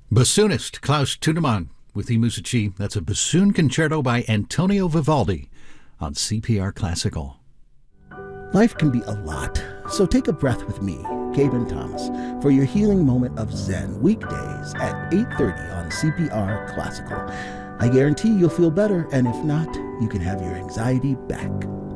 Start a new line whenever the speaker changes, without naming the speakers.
Bassoonist Klaus Tunemann with I Musici. That's a bassoon concerto by Antonio Vivaldi on CPR Classical.
Life can be a lot, so take a breath with me, Gaben Thomas, for your healing moment of Zen, weekdays at 8:30 on CPR Classical. I guarantee you'll feel better, and if not, you can have your anxiety back.